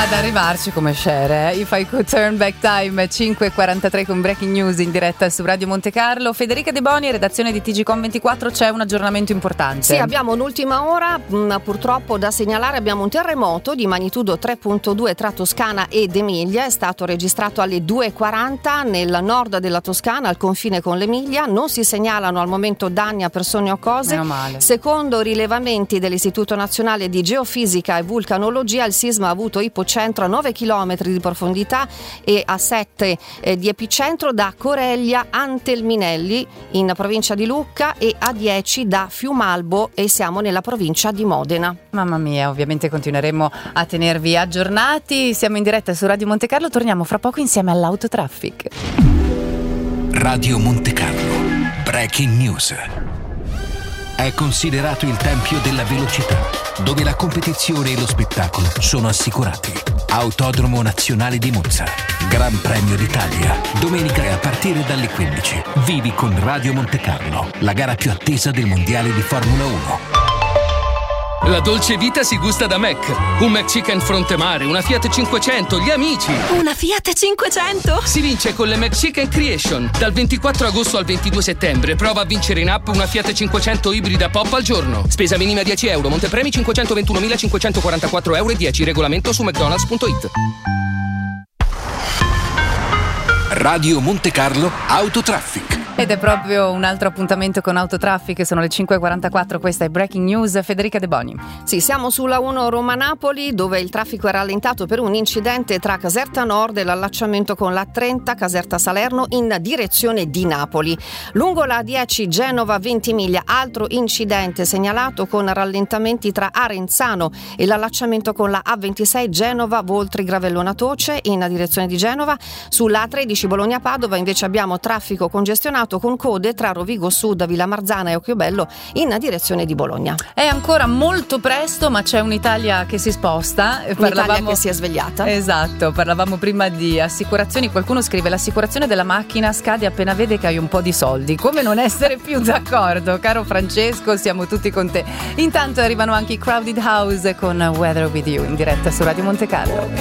ad arrivarci come Cher, If I Could Turn Back Time, 5.43 con Breaking News in diretta su Radio Monte Carlo. Federica De Boni, redazione di TGcom24, c'è un aggiornamento importante. Sì, abbiamo un'ultima ora, purtroppo da segnalare. Abbiamo un terremoto di magnitudo 3.2 tra Toscana ed Emilia, è stato registrato alle 2.40 nel nord della Toscana, al confine con l'Emilia. Non si segnalano al momento danni a persone o cose. Meno male. Secondo rilevamenti dell'Istituto Nazionale di Geofisica e Vulcanologia, il sisma ha avuto ipocentro a 9 km di profondità e a 7 di epicentro da Coreglia Antelminelli in provincia di Lucca e a 10 da Fiumalbo, e siamo nella provincia di Modena. Mamma mia, ovviamente continueremo a tenervi aggiornati. Siamo in diretta su Radio Monte Carlo, torniamo fra poco insieme all'Autotraffic. Radio Monte Carlo, Breaking News. È considerato il tempio della velocità, dove la competizione e lo spettacolo sono assicurati. Autodromo Nazionale di Monza, Gran Premio d'Italia, domenica a partire dalle 15. Vivi con Radio Monte Carlo, la gara più attesa del mondiale di Formula 1. La dolce vita si gusta da Mac. Un McChicken Frontemare, una Fiat 500, gli amici. Una Fiat 500? Si vince con le McChicken Creation. Dal 24 agosto al 22 settembre prova a vincere in app una Fiat 500 ibrida pop al giorno. Spesa minima 10 euro, montepremi 521.544 euro e 10. Regolamento su mcdonalds.it. Radio Monte Carlo Autotraffic. Ed è proprio un altro appuntamento con Autotraffic, sono le 5.44, questa è Breaking News. Federica De Boni. Sì, siamo sulla 1 Roma-Napoli, dove il traffico è rallentato per un incidente tra Caserta Nord e l'allacciamento con la 30 Caserta Salerno in direzione di Napoli. Lungo la 10 Genova-Ventimiglia, altro incidente segnalato con rallentamenti tra Arenzano e l'allacciamento con la A26 Genova-Voltri-Gravellona Toce in direzione di Genova. Sulla A13 Bologna-Padova invece abbiamo traffico congestionato con code tra Rovigo Sud, Villamarzana e Occhiobello in direzione di Bologna. È ancora molto presto, ma c'è un'Italia che si sposta. Un'Italia che si è svegliata. Esatto, parlavamo prima di assicurazioni. Qualcuno scrive: l'assicurazione della macchina scade appena vede che hai un po' di soldi. Come non essere più d'accordo? Caro Francesco, siamo tutti con te. Intanto arrivano anche i Crowded House con Weather With You in diretta su Radio Monte Carlo.